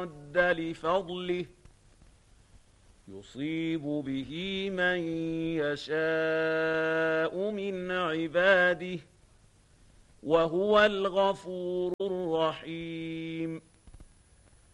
رد لفضله يصيب به من يشاء من عباده وهو الغفور الرحيم